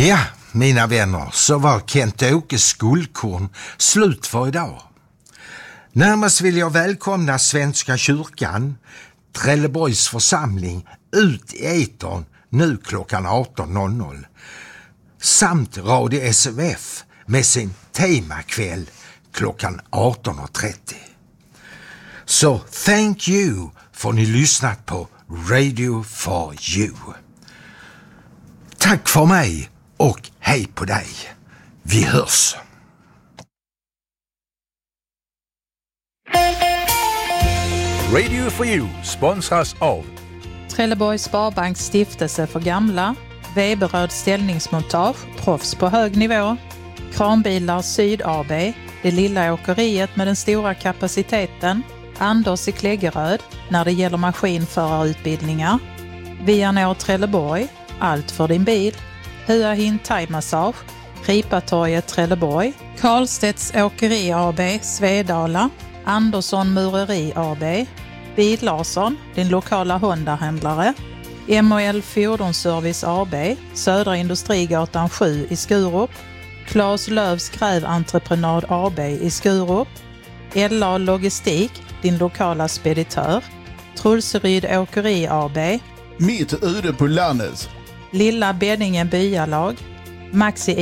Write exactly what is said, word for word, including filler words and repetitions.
Ja, mina vänner, så var Kent-Åkes skuldkorn slut för idag. Närmast vill jag välkomna Svenska kyrkan, Trelleborgs församling, ut i etern nu klockan arton noll noll. Samt Radio S V F med sin temakväll klockan arton trettio. Så thank you för ni lyssnat på Radio for You. Tack för mig och hej på dig. Vi hörs. Radio for You sponsras av Trelleborgs Sparbanks stiftelse för gamla, Weberöd ställningsmontage, proffs på hög nivå, Kranbilar Syd A B, det lilla åkeriet med den stora kapaciteten, Anders i Kläggeröd när det gäller maskinförarutbildningar, Vianor Trelleborg, allt för din bil, Hua Hin Thai Massage, Ripatorget Trelleborg, Karlstedts Åkeri A B, Svedala, Andersson Mureri A B, Bil Larsson, din lokala Honda-händlare, M och L Fordonsservice A B, Södra Industrigatan sju i Skurup, Claes Lövs Gräventreprenad A B i Skurup, L A Logistik, din lokala speditör, Trulseryd Åkeri A B, Mitt ute på landet, Lilla Beddingen Byalag, Maxi